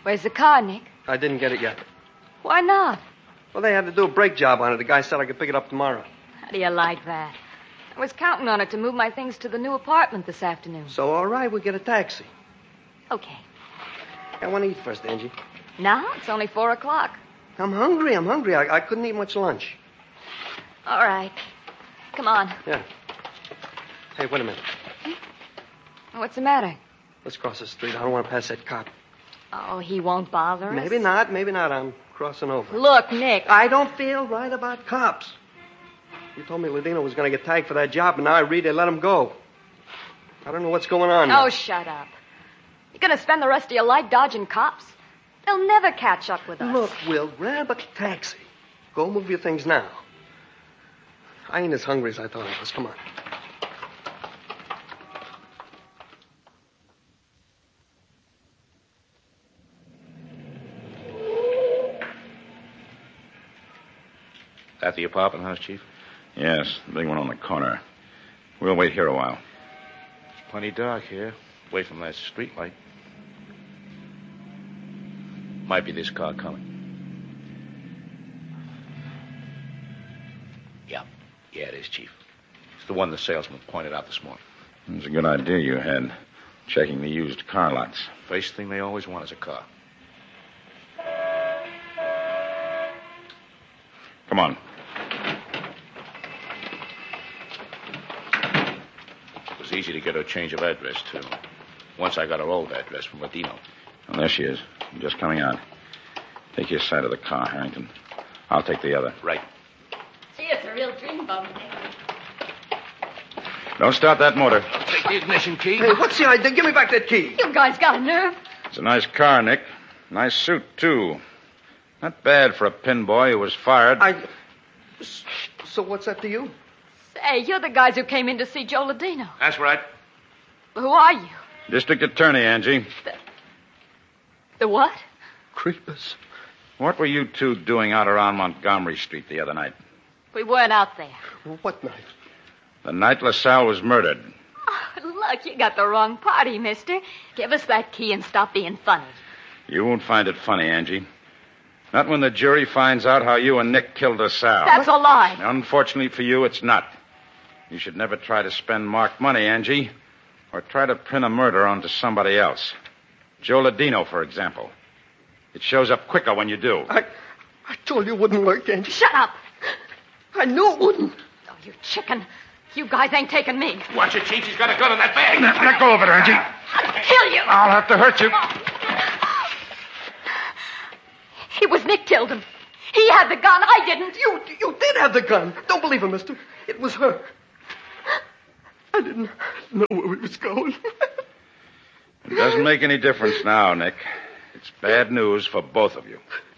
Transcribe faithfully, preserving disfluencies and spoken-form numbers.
Where's the car, Nick? I didn't get it yet. Why not? Well, they had to do a brake job on it. The guy said I could pick it up tomorrow. How do you like that? I was counting on it to move my things to the new apartment this afternoon. So, all right, we'll get a taxi. Okay. I want to eat first, Angie. Now? It's only four o'clock. I'm hungry. I'm hungry. I, I couldn't eat much lunch. All right. Come on. Yeah. Hey, wait a minute. What's the matter? Let's cross the street. I don't want to pass that cop. Oh, he won't bother us? Maybe not. Maybe not. I'm crossing over. Look, Nick. I don't feel right about cops. You told me Ladino was going to get tagged for that job, and now I read they let him go. I don't know what's going on now. Oh, shut up. You're going to spend the rest of your life dodging cops? They'll never catch up with us. Look, Will, grab a taxi. Go move your things now. I ain't as hungry as I thought I was. Come on. At the apartment house, Chief? Yes, the big one on the corner. We'll wait here a while. Plenty dark here, away from that street light. Might be this car coming. Yeah. Yeah, it is, Chief. It's the one the salesman pointed out this morning. It was a good idea you had, checking the used car lots. First thing they always want is a car. Come on. It was easy to get her a change of address, too. Once I got her old address from Ladino. Oh, there she is. Just coming out. Take your side of the car, Harrington. I'll take the other. Right. Gee, it's a real dream bum. Don't start that motor. Take the ignition key. Hey, what's the idea? Give me back that key. You guys got a nerve. It's a nice car, Nick. Nice suit, too. Not bad for a pin boy who was fired. I... So what's that to you? Say, you're the guys who came in to see Joe Ladino. That's right. Who are you? District Attorney, Angie. The, the what? Creepers. What were you two doing out around Montgomery Street the other night? We weren't out there. What night? The night LaSalle was murdered. Oh, look, you got the wrong party, mister. Give us that key and stop being funny. You won't find it funny, Angie. Not when the jury finds out how you and Nick killed LaSalle. That's a lie. Unfortunately for you, it's not. You should never try to spend marked money, Angie, or try to pin a murder onto somebody else. Joe Ladino, for example. It shows up quicker when you do. I... I told you it wouldn't work, Angie. Shut up. I knew it wouldn't. Oh, you chicken. You guys ain't taking me. Watch it, Chief. He's got a gun in that bag. Let, let go of it, Angie. I'll kill you. I'll have to hurt you. It was Nick killed him. He had the gun. I didn't. You you did have the gun. Don't believe him, mister. It was her. I didn't know where we was going. It doesn't make any difference now, Nick. It's bad news for both of you.